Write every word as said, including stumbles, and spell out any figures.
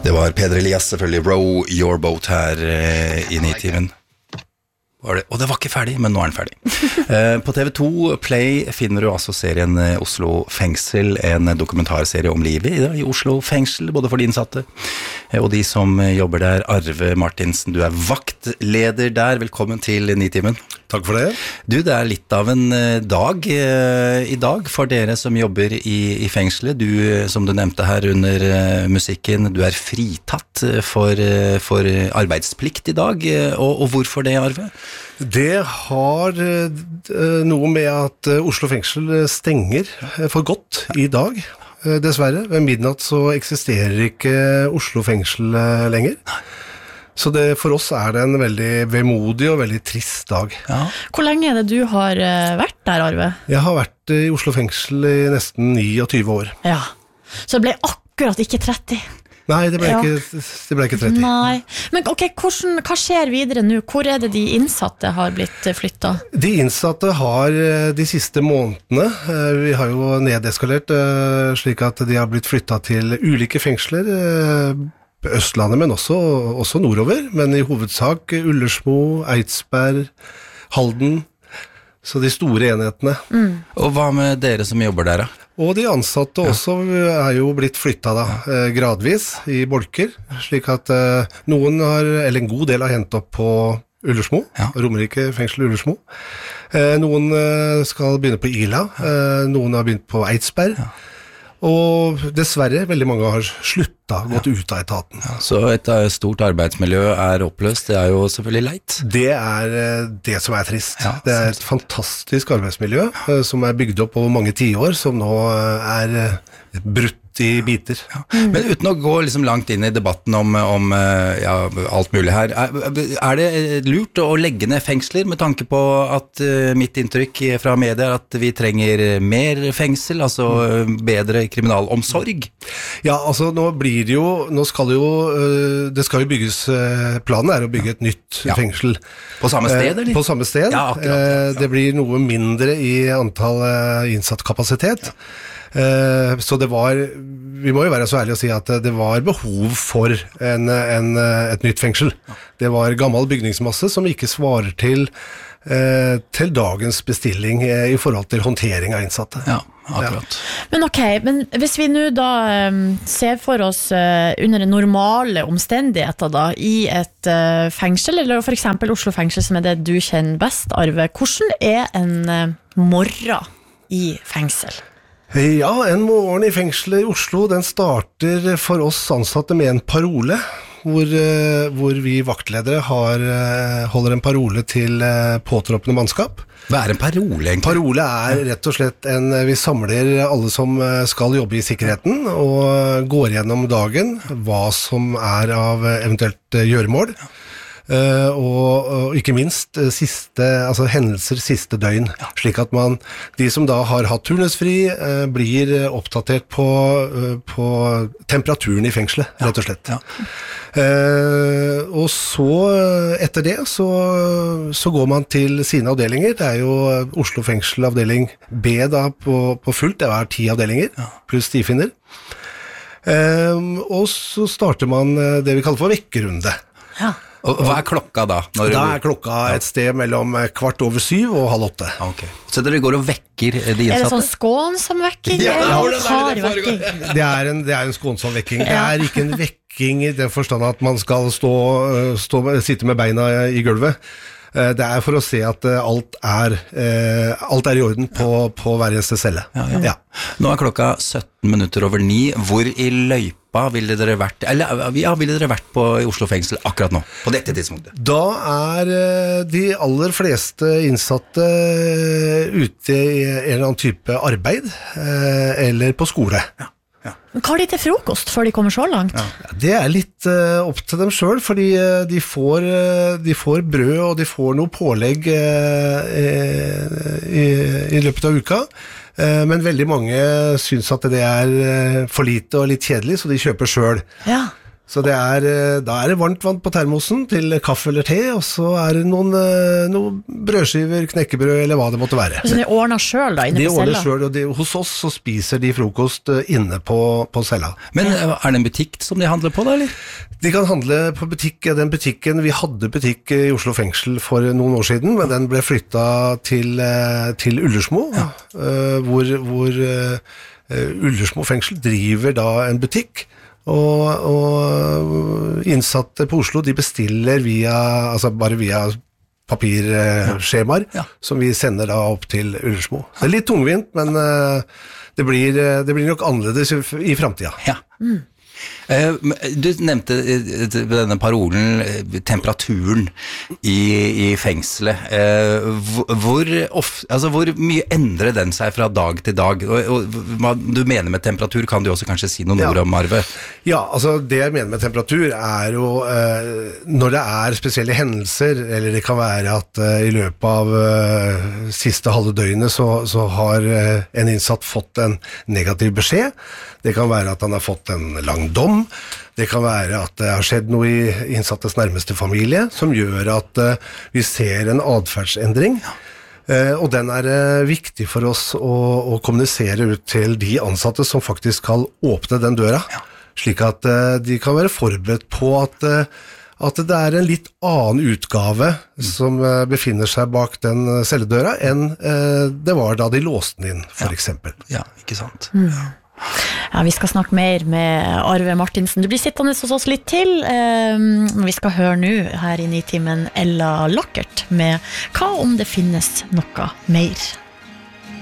Det var Peder Elias, selvfølgelig. Row Your Boat her eh, i Nitimen. Var det? Og det var ikke ferdig, men nå er den ferdig. eh, på T V to Play finner du altså serien Oslo Fengsel, en dokumentarserie om livet i, i Oslo Fengsel, både for de innsatte eh, og de som jobber der. Arve Martinsen, du er vaktleder der. Velkommen til Nitimen. Takk for det. Du, det er litt av en dag eh, i dag for dere som jobber i, i fengselet. Du, som du nevnte her under eh, musikken, du er fritatt for, eh, for arbeidsplikt i dag. Og, og hvorfor det, Arve? Det har eh, noe med at eh, Oslo fengsel stenger eh, for godt i dag. Eh, dessverre. Ved midnatt så eksisterer ikke Oslo fengsel eh, lenger. Så det, for oss er det en veldig vemodig og veldig trist dag. Ja. Hvor lenge er det du har vært der, Arve? Jeg har vært i Oslo fengsel i nesten niogtyve år. Ja, så det ble akkurat ikke tretti. Nei, det ble, ja. ikke, det ble ikke tretti. Nei, men ok, hvordan, hva skjer videre nå? Hvor er det de innsatte har blitt flyttet? De innsatte har de siste månedene, vi har jo nedeskalert slik at de har blitt flyttet til ulike fengsler, på Østlandet, men også, også nordover, men i hovedsak Ullersmo, Eidsberg, Halden, så de store enhetene. Mm. Og hva med dere som jobber der da? Og de ansatte ja. også er jo blitt flyttet da, eh, gradvis i bolker, slik at eh, noen har, eller en god del har hentet opp på Ullersmo, ja. Romerike fengsel Ullersmo. Eh, noen eh, skal begynne på Ila, eh, noen har begynt på Eidsberg, ja. Og dessverre, veldig mange har sluttet, gått ja. ut av etaten. Ja, så et stort arbeidsmiljø er oppløst, det er jo selvfølgelig leit. Det er det som er trist. Ja, det er et fantastisk arbeidsmiljø ja. som er bygd opp over mange tiår, som nå er brutt i biter. Ja. Mm. Men uten å gå liksom langt inn i debatten om, om ja, alt mulig her, er, er det lurt å legge ned fengsler med tanke på at uh, mitt inntrykk fra media er at vi trenger mer fengsel, altså uh, bedre kriminalomsorg? Ja, altså nå blir det jo, nå skal jo, uh, det skal jo bygges, uh, planen er å bygge et nytt ja. fengsel. På samme sted, eller? Uh, på samme sted. Ja, akkurat. Ja. Uh, det blir noe mindre i antall uh, innsatt kapasitet. Ja. Uh, så det var, vi må jo være så ærlige å si at det var behov for en, en, et nytt fengsel. Det var gammel bygningsmasse som ikke svarer til, uh, til dagens bestilling uh, i forhold til håndtering av innsatte. Ja, akkurat. Ja. Men ok, men hvis vi nå da um, ser for oss uh, under normale omstendigheter da, i et uh, fengsel, eller for eksempel Oslo fengsel som er det du kjenner best, Arve, hvordan er en uh, morgen i fengsel? Ja, en morgen i fengselet i Oslo, den starter for oss ansatte med en parole, hvor, hvor vi vaktledere har, holder en parole til påtroppende mannskap. Hva er en parole egentlig? Parole er rett og slett en, vi samler alle som skal jobbe i sikkerheten, og går gjennom dagen hva som er av eventuelt gjøremål. Uh, og, og ikke minst uh, siste, altså hendelser siste døgn, ja. Slik at man, de som da har hatt turnusfri, uh, blir uh, oppdatert på, uh, på temperaturen i fengselet, ja. Rett og slett. Ja. Uh, og så, uh, etter det, så, så går man til sine avdelinger. Det er jo Oslo fengsel avdeling B da på, på fullt, det er ti avdelinger, ja. Pluss stifinner. Uh, og så starter man uh, det vi kaller for vekkerunde. Ja. Og hva er klokka da? Når da er klokka et sted mellom kvart over syv og halv åtte. Okay. Så dere går og vekker de innsatte? Er det sånn skånsom vekking? Ja, eller hard vekking? Det er en, det er en skånsom vekking. Det er ikke en vekking i den forstand at man skal stå, stå, sitte med beina i gulvet. Det er for å se at alt er, alt er i orden på, på hver eneste celle. Ja, ja. Ja. Nå er klokka sytten minutter over ni. Hvor i løypa ville dere vært, eller ja, ville dere vært på i Oslo fengsel akkurat nå, på dette tidspunktet? Da er de aller fleste innsatte ute i en eller annen type arbeid, eller på skole. Ja. Ja. Hva har de til frokost før de kommer så langt? Ja. Det er litt uh, opp til dem selv, fordi uh, de, får, uh, de får brød og de får noe pålegg uh, i, i løpet av uka, uh, men veldig mange synes at det er uh, for lite og litt kjedelig, så de kjøper selv. Ja. Så det er, da er det varmt vann på termosen til kaffe eller te, og så er det noen, noen brødskiver, knekkebrød eller hva det måtte være. Så de ordner selv da, inne de på cella? De ordner selv, og de, hos oss så spiser de frokost inne på, på cella. Men er det en butikk som de handler på da, eller? De kan handle på butikk, den butikken, vi hadde butikk i Oslo fengsel for noen år siden, men den ble flyttet til, til Ullersmo, ja. hvor, hvor Ullersmo fengsel driver da en butikk, Og, og innsatte på Oslo, de bestiller via, altså bare via papirskjemaer, ja. Som vi sender da opp til Ullersmo. Det er litt tungvint, men det blir, det blir nok annerledes i fremtiden. Ja. Mm. Du nevnte denne parolen, temperaturen i, i fengselet. Hvor, ofte, altså hvor mye endrer den seg fra dag til dag? Og, og, hva du mener med temperatur, kan du også kanskje si noen ja. ord om, Arve? Ja, altså det jeg mener med temperatur er jo eh, når det er spesielle hendelser, eller det kan være at eh, i løpet av eh, siste halve døgnet så, så har eh, en innsatt fått en negativ beskjed. Det kan være at han har fått en lang dom. Det kan være at det har skjedd noe i innsattes nærmeste familie som gjør at uh, vi ser en adferdsendring. Ja. Uh, og den er uh, viktig for oss å, å kommunisere ut til de ansatte som faktisk skal åpne den døra, ja. Slik at uh, de kan være forberedt på at, uh, at det er en litt annen utgave mm. som uh, befinner seg bak den celledøra enn uh, det var da de låste den inn, for ja. eksempel. Ja, ikke sant. Mm. Ja, vi skal snakke mer med Arve Martinsen. Du blir sittende hos oss litt til. Um, vi skal høre nå her i Nitimen Ella Lackert med Hva om det finnes noe mer?